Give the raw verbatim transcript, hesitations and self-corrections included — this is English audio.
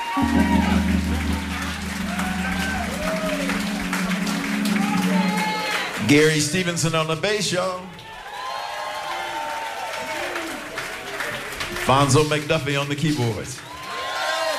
Gary Stevenson on the bass, y'all. Fonzo McDuffie on the keyboards.